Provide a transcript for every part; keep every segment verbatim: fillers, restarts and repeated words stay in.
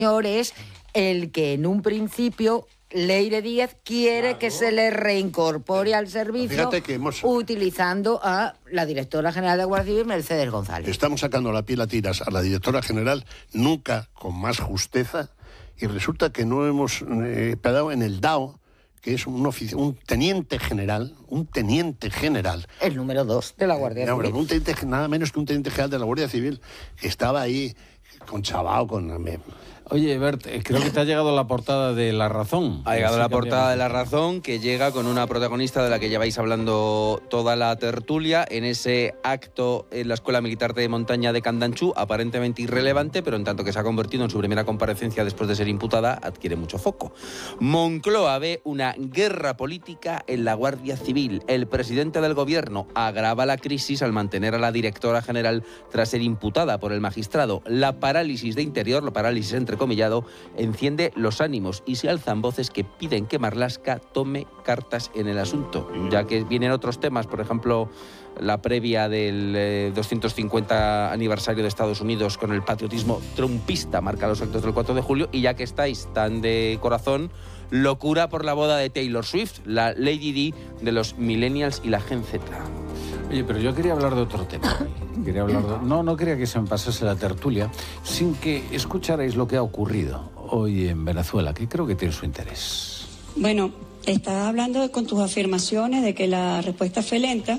señor es el que en un principio Leire Díaz quiere claro. que se le reincorpore al servicio que hemos... utilizando a la directora general de Guardia Civil, Mercedes González. Estamos sacando la piel a tiras a la directora general, nunca con más justeza, y resulta que no hemos eh, pegado en el D A O, que es un, ofici- un teniente general, un teniente general. El número dos de la Guardia no, Civil. Un teniente, nada menos que un teniente general de la Guardia Civil, que estaba ahí con Chabao, con... Oye, Bert, creo que te ha llegado la portada de La Razón. Ha llegado la portada de La Razón, que llega con una protagonista de la que lleváis hablando toda la tertulia, en ese acto en la Escuela Militar de Montaña de Candanchú, aparentemente irrelevante, pero en tanto que se ha convertido en su primera comparecencia después de ser imputada, adquiere mucho foco. Moncloa ve una guerra política en la Guardia Civil. El presidente del gobierno agrava la crisis al mantener a la directora general tras ser imputada por el magistrado. La parálisis de Interior, la parálisis entre comillado, enciende los ánimos y se alzan voces que piden que Marlaska tome cartas en el asunto, ya que vienen otros temas, por ejemplo, la previa del eh, doscientos cincuenta aniversario de Estados Unidos con el patriotismo trumpista, marca los actos del cuatro de julio, y ya que estáis tan de corazón, locura por la boda de Taylor Swift, la Lady Di de los millennials y la Gen Z. Oye, pero yo quería hablar de otro tema. Quería hablar de... No, no quería que se me pasase la tertulia sin que escucharais lo que ha ocurrido hoy en Venezuela, que creo que tiene su interés. Bueno, estás hablando de, con tus afirmaciones de que la respuesta fue lenta.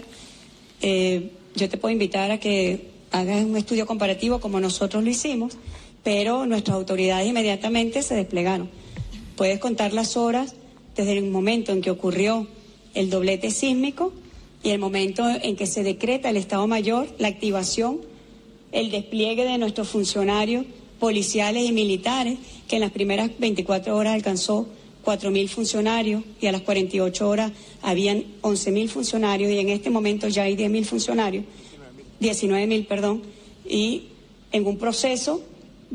Eh, yo te puedo invitar a que hagas un estudio comparativo como nosotros lo hicimos, pero nuestras autoridades inmediatamente se desplegaron. Puedes contar las horas desde el momento en que ocurrió el doblete sísmico y el momento en que se decreta el Estado Mayor, la activación, el despliegue de nuestros funcionarios policiales y militares, que en las primeras veinticuatro horas alcanzó cuatro mil funcionarios y a las cuarenta y ocho horas habían once mil funcionarios y en este momento ya hay diez mil funcionarios, diecinueve mil, perdón, y en un proceso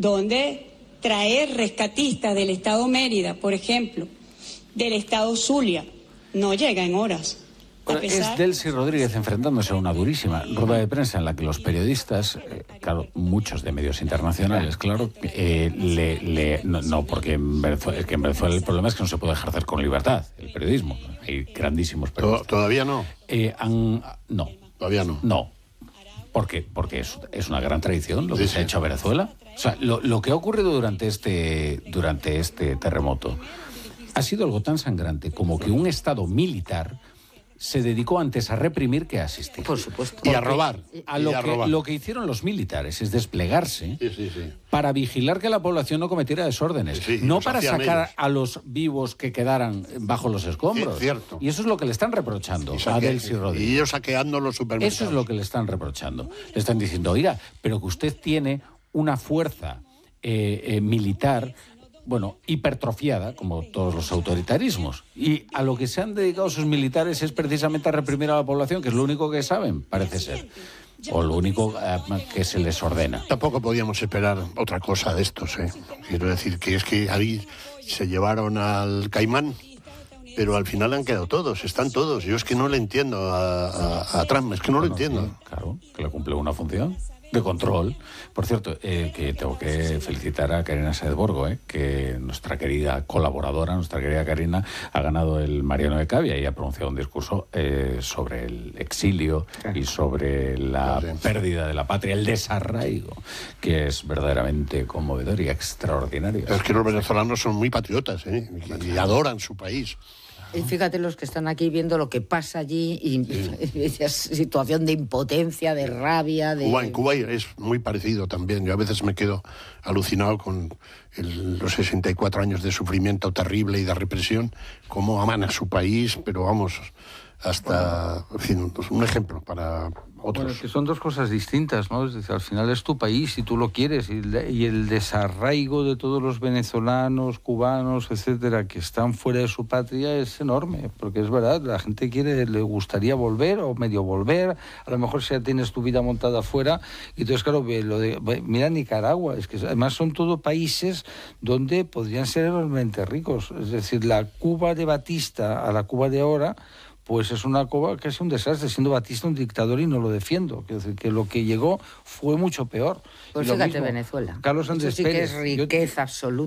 donde traer rescatistas del Estado Mérida, por ejemplo, del Estado Zulia, no llega en horas. Bueno, es Delcy Rodríguez enfrentándose a una durísima rueda de prensa en la que los periodistas, eh, claro, muchos de medios internacionales, claro, eh, le, le, no, no, porque en Venezuela, es que en Venezuela el problema es que no se puede ejercer con libertad el periodismo. Hay grandísimos periodistas. ¿Todavía no? Eh, han, no. ¿Todavía no? No. ¿Por qué? Porque es, es una gran tradición lo que sí, se sí. ha hecho a Venezuela. O sea, lo, lo que ha ocurrido durante este, durante este terremoto ha sido algo tan sangrante como que un Estado militar se dedicó antes a reprimir que a asistir. Por supuesto. Y a robar. A lo, y a que, robar. lo que hicieron los militares es desplegarse sí, sí, sí. para vigilar que la población no cometiera desórdenes. Sí, sí, no para sacar ellos. a los vivos que quedaran bajo los escombros. Sí, cierto. Y eso es lo que le están reprochando Y, a saque, Delcy Rodríguez. y ellos saqueando los supermercados. Eso es lo que le están reprochando. Le están diciendo, oiga, pero que usted tiene una fuerza eh, eh, militar, bueno, hipertrofiada, como todos los autoritarismos. Y a lo que se han dedicado sus militares es precisamente a reprimir a la población, que es lo único que saben, parece ser. O lo único eh, que se les ordena. Tampoco podíamos esperar otra cosa de estos, ¿eh? Quiero decir que es que ahí se llevaron al Caimán, pero al final han quedado todos, están todos. Yo es que no le entiendo a, a, a Trump, es que no bueno, lo entiendo. Sí, claro, que le cumple una función de control. Por cierto, eh, que tengo que felicitar a Karina Sáez Borgo, eh, que nuestra querida colaboradora, nuestra querida Karina, ha ganado el Mariano de Cavia y ha pronunciado un discurso eh, sobre el exilio y sobre la sí, sí. pérdida de la patria, el desarraigo, que es verdaderamente conmovedor y extraordinario. Pero es que los venezolanos son muy patriotas, ¿eh? Y, y adoran su país. Y fíjate los que están aquí viendo lo que pasa allí, y, sí. y esa situación de impotencia, de rabia. De... Cuba, en Cuba es muy parecido también. Yo a veces me quedo alucinado con el, los sesenta y cuatro años de sufrimiento terrible y de represión, cómo aman a su país, pero vamos, hasta, en fin, pues un ejemplo para otros. Bueno, que son dos cosas distintas, ¿no? Es decir, al final es tu país y tú lo quieres, y, y el desarraigo de todos los venezolanos, cubanos, etcétera, que están fuera de su patria es enorme, porque es verdad, la gente quiere, le gustaría volver o medio volver, a lo mejor si ya tienes tu vida montada afuera, y entonces claro, lo de, mira Nicaragua, es que además son todos países donde podrían ser enormemente ricos, es decir, la Cuba de Batista a la Cuba de ahora pues es una cosa que es un desastre, siendo Batista un dictador y no lo defiendo. Quiero decir, que lo que llegó fue mucho peor. Pues y lo fíjate mismo, Venezuela. Carlos Andrés Eso sí que Pérez, es riqueza yo, absoluta.